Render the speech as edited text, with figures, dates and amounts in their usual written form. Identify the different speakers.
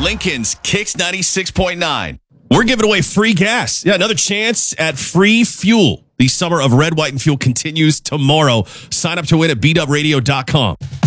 Speaker 1: Lincoln's Kicks 96.9. We're giving away free gas. Yeah, another chance at free fuel. The summer of Red, White, and Fuel continues tomorrow. Sign up to win at bwradio.com.